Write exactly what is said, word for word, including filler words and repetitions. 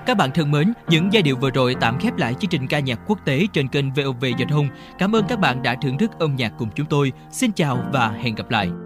Các bạn thân mến, những giai điệu vừa rồi tạm khép lại chương trình ca nhạc quốc tế trên kênh vê o vê Giao thông. Cảm ơn các bạn đã thưởng thức âm nhạc cùng chúng tôi. Xin chào và hẹn gặp lại.